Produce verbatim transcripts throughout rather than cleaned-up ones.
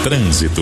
Trânsito.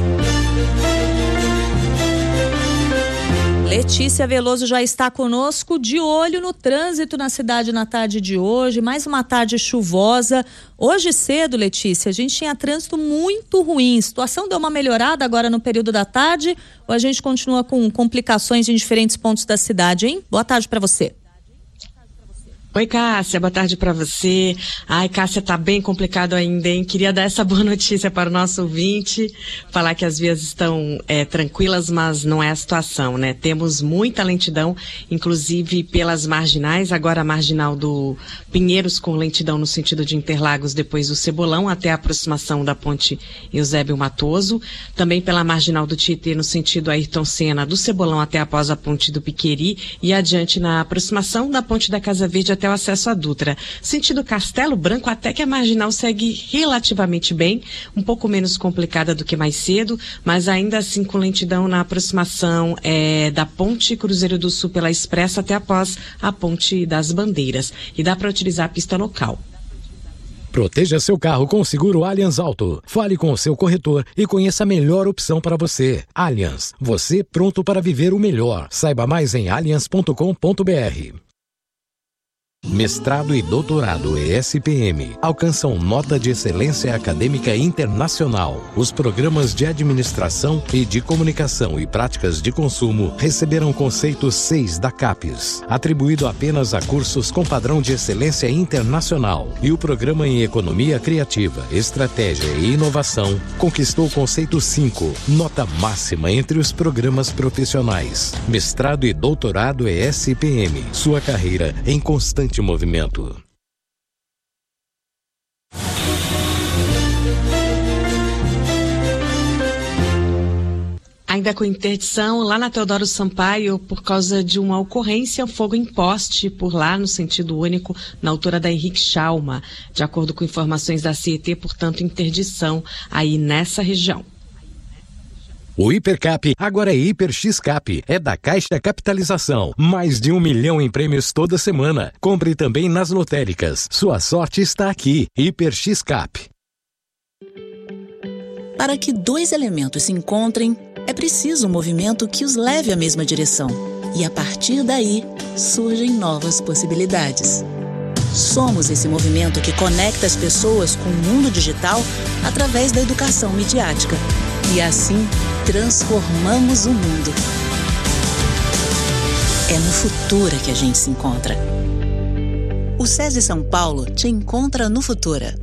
Letícia Veloso já está conosco, de olho no trânsito na cidade na tarde de hoje, mais uma tarde chuvosa. Hoje cedo, Letícia, a gente tinha trânsito muito ruim. A situação deu uma melhorada agora no período da tarde, ou a gente continua com complicações em diferentes pontos da cidade, hein? Boa tarde para você. Oi, Cássia, boa tarde para você. Ai, Cássia, tá bem complicado ainda, hein? Queria dar essa boa notícia para o nosso ouvinte, falar que as vias estão é, tranquilas, mas não é a situação, né? Temos muita lentidão, inclusive pelas marginais, agora a marginal do Pinheiros com lentidão no sentido de Interlagos, depois do Cebolão, até a aproximação da ponte Eusébio Matoso, também pela marginal do Tietê no sentido Ayrton Senna, do Cebolão até após a ponte do Piqueri e adiante na aproximação da ponte da Casa Verde até o acesso à Dutra. Sentido Castelo Branco, até que a marginal segue relativamente bem, um pouco menos complicada do que mais cedo, mas ainda assim com lentidão na aproximação é, da ponte Cruzeiro do Sul pela Expressa até após a ponte das Bandeiras. E dá para utilizar a pista local. Proteja seu carro com o seguro Allianz Auto. Fale com o seu corretor e conheça a melhor opção para você. Allianz, você pronto para viver o melhor. Saiba mais em allianz ponto com ponto br. Mestrado e doutorado E S P M alcançam nota de excelência acadêmica internacional. Os programas de administração e de comunicação e práticas de consumo receberam conceito seis da CAPES, atribuído apenas a cursos com padrão de excelência internacional. E o programa em economia criativa, estratégia e inovação conquistou conceito cinco, nota máxima entre os programas profissionais. Mestrado e doutorado E S P M, sua carreira em constante movimento. Ainda com interdição, lá na Teodoro Sampaio, por causa de uma ocorrência, fogo em poste por lá, no sentido único, na altura da Henrique Schalma. De acordo com informações da C E T, portanto, interdição aí nessa região. O Hipercap agora é Hiper X-Cap, é da Caixa Capitalização. Mais de um milhão em prêmios toda semana. Compre também nas lotéricas. Sua sorte está aqui. Hiper X-Cap. Para que dois elementos se encontrem, é preciso um movimento que os leve à mesma direção. E a partir daí, surgem novas possibilidades. Somos esse movimento que conecta as pessoas com o mundo digital através da educação midiática. E assim, transformamos o mundo. É no Futura que a gente se encontra. O SESI São Paulo te encontra no Futura.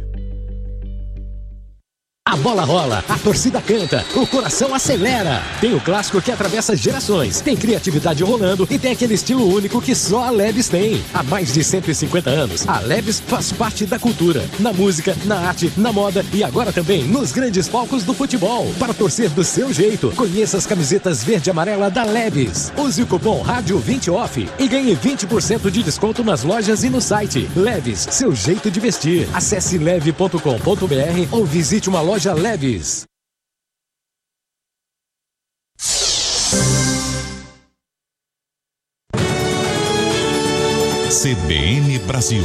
A bola rola, a torcida canta, o coração acelera. Tem o clássico que atravessa gerações, tem criatividade rolando e tem aquele estilo único que só a Leves tem. Há mais de cento e cinquenta anos, a Leves faz parte da cultura, na música, na arte, na moda e agora também nos grandes palcos do futebol. Para torcer do seu jeito, conheça as camisetas verde e amarela da Leves. Use o cupom Rádio vinte Off e ganhe vinte por cento de desconto nas lojas e no site. Leves, seu jeito de vestir. Acesse leve ponto com ponto br ou visite uma loja Leves. C B N Brasil.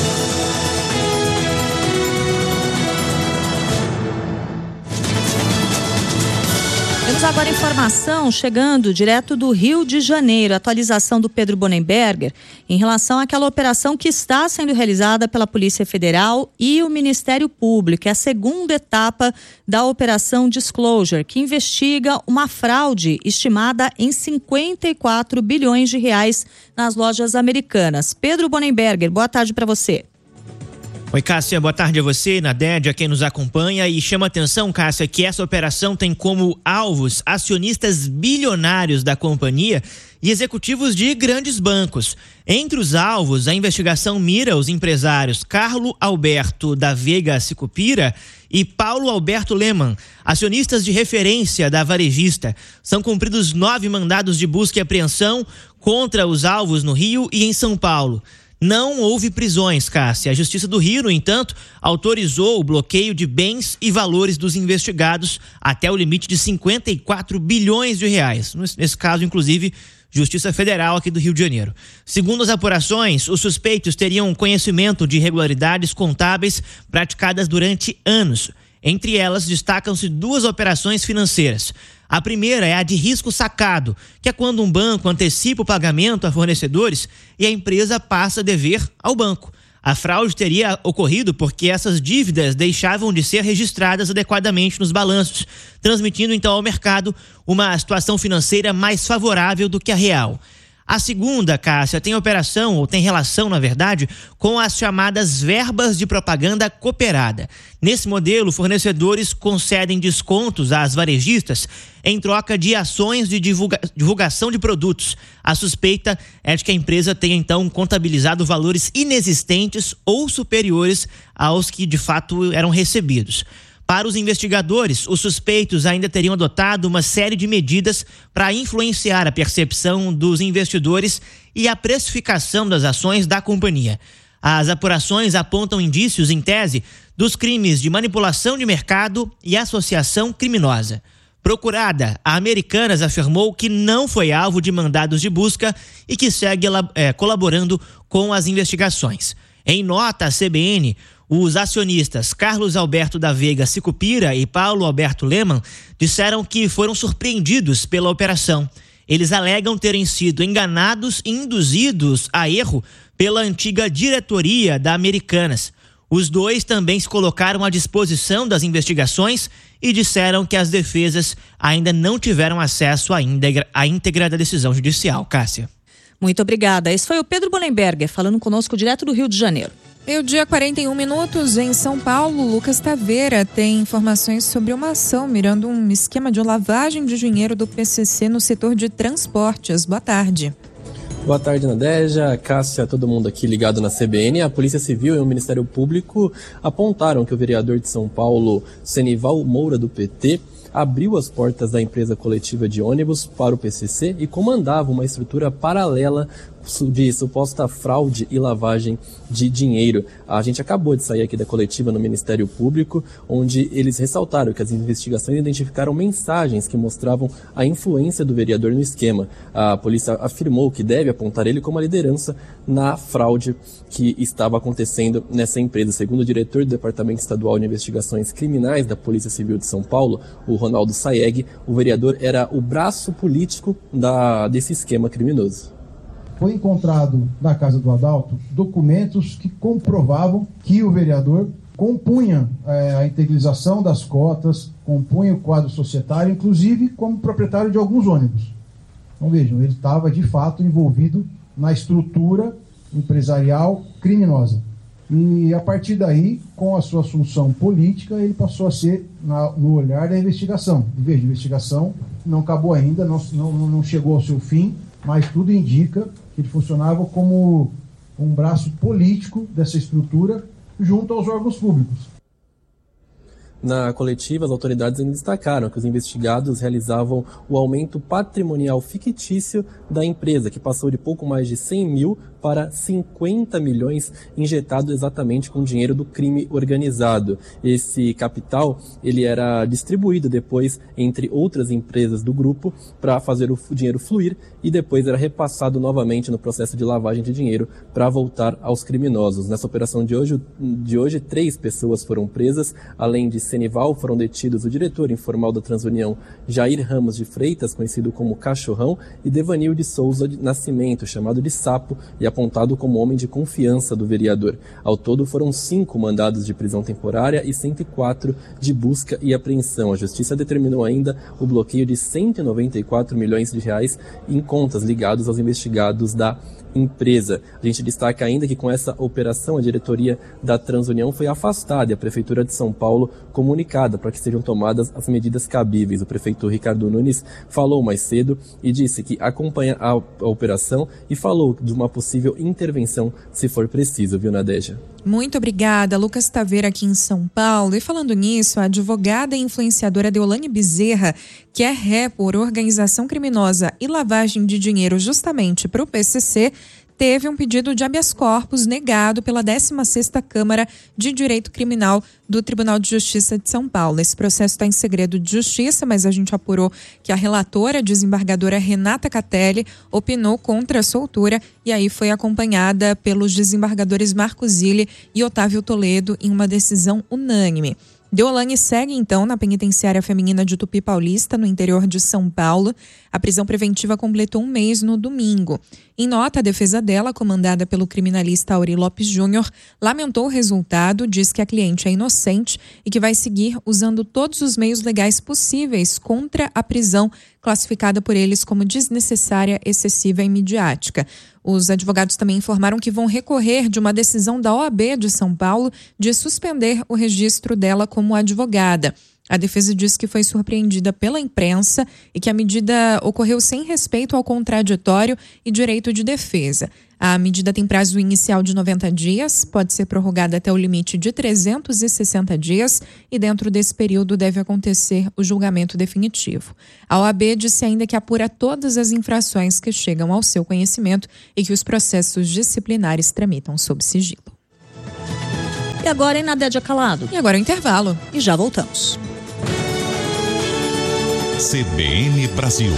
Temos agora informação chegando direto do Rio de Janeiro, atualização do Pedro Bonenberger em relação àquela operação que está sendo realizada pela Polícia Federal e o Ministério Público. É a segunda etapa da Operação Disclosure, que investiga uma fraude estimada em cinquenta e quatro bilhões de reais nas lojas americanas. Pedro Bonenberger, boa tarde para você. Oi, Cássia, boa tarde a você, Nadede, a quem nos acompanha, e chama atenção, Cássia, que essa operação tem como alvos acionistas bilionários da companhia e executivos de grandes bancos. Entre os alvos, a investigação mira os empresários Carlo Alberto da Veiga Sicupira e Paulo Alberto Lehmann, acionistas de referência da varejista. São cumpridos nove mandados de busca e apreensão contra os alvos no Rio e em São Paulo. Não houve prisões, Cássia. A Justiça do Rio, no entanto, autorizou o bloqueio de bens e valores dos investigados até o limite de cinquenta e quatro bilhões de reais. Nesse caso, inclusive, Justiça Federal aqui do Rio de Janeiro. Segundo as apurações, os suspeitos teriam conhecimento de irregularidades contábeis praticadas durante anos. Entre elas, destacam-se duas operações financeiras. A primeira é a de risco sacado, que é quando um banco antecipa o pagamento a fornecedores e a empresa passa a dever ao banco. A fraude teria ocorrido porque essas dívidas deixavam de ser registradas adequadamente nos balanços, transmitindo então ao mercado uma situação financeira mais favorável do que a real. A segunda, Cássia, tem operação, ou tem relação, na verdade, com as chamadas verbas de propaganda cooperada. Nesse modelo, fornecedores concedem descontos às varejistas em troca de ações de divulga- divulgação de produtos. A suspeita é de que a empresa tenha, então, contabilizado valores inexistentes ou superiores aos que, de fato, eram recebidos. Para os investigadores, os suspeitos ainda teriam adotado uma série de medidas para influenciar a percepção dos investidores e a precificação das ações da companhia. As apurações apontam indícios, em tese, dos crimes de manipulação de mercado e associação criminosa. Procurada, a Americanas afirmou que não foi alvo de mandados de busca e que segue é, colaborando com as investigações. Em nota à C B N, os acionistas Carlos Alberto da Veiga Sicupira e Paulo Alberto Leman disseram que foram surpreendidos pela operação. Eles alegam terem sido enganados e induzidos a erro pela antiga diretoria da Americanas. Os dois também se colocaram à disposição das investigações e disseram que as defesas ainda não tiveram acesso à íntegra, à íntegra da decisão judicial. Cássia. Muito obrigada. Esse foi o Pedro Bonenberger falando conosco direto do Rio de Janeiro. Meio-dia, quarenta e um minutos, em São Paulo. Lucas Taveira tem informações sobre uma ação mirando um esquema de lavagem de dinheiro do P C C no setor de transportes. Boa tarde. Boa tarde, Nadeja, Cássia, todo mundo aqui ligado na C B N. A Polícia Civil e o Ministério Público apontaram que o vereador de São Paulo, Senival Moura, do P T, abriu as portas da empresa coletiva de ônibus para o P C C e comandava uma estrutura paralela de suposta fraude e lavagem de dinheiro. A gente acabou de sair aqui da coletiva no Ministério Público, onde eles ressaltaram que as investigações identificaram mensagens que mostravam a influência do vereador no esquema. A polícia afirmou que deve apontar ele como a liderança na fraude que estava acontecendo nessa empresa. Segundo o diretor do Departamento Estadual de Investigações Criminais da Polícia Civil de São Paulo, o Ronaldo Saeg, o vereador era o braço político da, desse esquema criminoso. Foi encontrado na casa do Adalto documentos que comprovavam que o vereador compunha é, a integralização das cotas, compunha o quadro societário, inclusive como proprietário de alguns ônibus. Então vejam, ele estava de fato envolvido na estrutura empresarial criminosa. E a partir daí, com a sua assunção política, ele passou a ser na, no olhar da investigação. E veja, a investigação não acabou ainda, não, não, não chegou ao seu fim, mas tudo indica que ele funcionava como um braço político dessa estrutura junto aos órgãos públicos. Na coletiva, as autoridades ainda destacaram que os investigados realizavam o aumento patrimonial fictício da empresa, que passou de pouco mais de cem mil para cinquenta milhões, injetado exatamente com dinheiro do crime organizado. Esse capital ele era distribuído depois entre outras empresas do grupo para fazer o dinheiro fluir e depois era repassado novamente no processo de lavagem de dinheiro para voltar aos criminosos. Nessa operação de hoje, de hoje, três pessoas foram presas, além de Senival, foram detidos o diretor informal da Transunião, Jair Ramos de Freitas, conhecido como Cachorrão, e Devanil de Souza de Nascimento, chamado de Sapo, e apontado como homem de confiança do vereador. Ao todo, foram cinco mandados de prisão temporária e cento e quatro de busca e apreensão. A Justiça determinou ainda o bloqueio de cento e noventa e quatro milhões de reais em contas ligadas aos investigados da empresa. A gente destaca ainda que com essa operação a diretoria da Transunião foi afastada e a Prefeitura de São Paulo comunicada para que sejam tomadas as medidas cabíveis. O prefeito Ricardo Nunes falou mais cedo e disse que acompanha a, a operação e falou de uma possível intervenção se for preciso, viu, Nadeja? Muito obrigada, Lucas Taveira aqui em São Paulo. E falando nisso, a advogada e influenciadora Deolane Bezerra, que é ré por organização criminosa e lavagem de dinheiro justamente para o P C C, teve um pedido de habeas corpus negado pela décima sexta Câmara de Direito Criminal do Tribunal de Justiça de São Paulo. Esse processo está em segredo de justiça, mas a gente apurou que a relatora, a desembargadora Renata Catelli, opinou contra a soltura e aí foi acompanhada pelos desembargadores Marco Zilli e Otávio Toledo em uma decisão unânime. Deolane segue, então, na penitenciária feminina de Tupi Paulista, no interior de São Paulo. A prisão preventiva completou um mês no domingo. Em nota, a defesa dela, comandada pelo criminalista Auri Lopes Júnior, lamentou o resultado, diz que a cliente é inocente e que vai seguir usando todos os meios legais possíveis contra a prisão, classificada por eles como desnecessária, excessiva e midiática. Os advogados também informaram que vão recorrer de uma decisão da O A B de São Paulo de suspender o registro dela como advogada. A defesa diz que foi surpreendida pela imprensa e que a medida ocorreu sem respeito ao contraditório e direito de defesa. A medida tem prazo inicial de noventa dias, pode ser prorrogada até o limite de trezentos e sessenta dias e dentro desse período deve acontecer o julgamento definitivo. A O A B disse ainda que apura todas as infrações que chegam ao seu conhecimento e que os processos disciplinares tramitam sob sigilo. E agora em Nadédia Calado. E agora o intervalo. E já voltamos. C B N Brasil.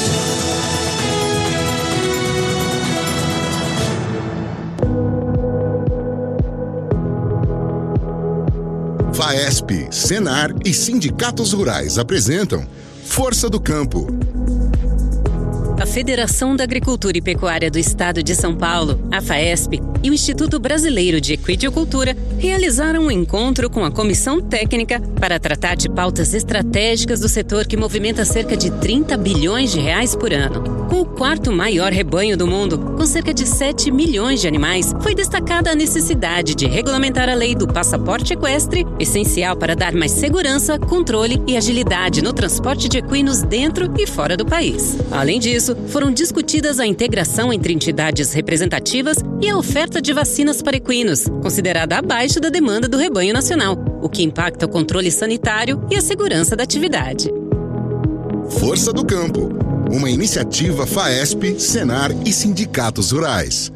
FAESP, Senar e sindicatos rurais apresentam Força do Campo. A Federação da Agricultura e Pecuária do Estado de São Paulo, a FAESP, e o Instituto Brasileiro de Equidiocultura realizaram um encontro com a Comissão Técnica para tratar de pautas estratégicas do setor que movimenta cerca de trinta bilhões de reais por ano. Com o quarto maior rebanho do mundo, com cerca de sete milhões de animais, foi destacada a necessidade de regulamentar a lei do passaporte equestre, essencial para dar mais segurança, controle e agilidade no transporte de equinos dentro e fora do país. Além disso, foram discutidas a integração entre entidades representativas e a oferta de vacinas para equinos, considerada abaixo da demanda do rebanho nacional, o que impacta o controle sanitário e a segurança da atividade. Força do Campo, uma iniciativa FAESP, Senar e sindicatos rurais.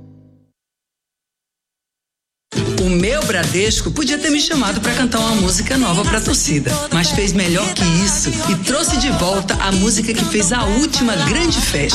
O meu Bradesco podia ter me chamado para cantar uma música nova para a torcida, mas fez melhor que isso e trouxe de volta a música que fez a última grande festa.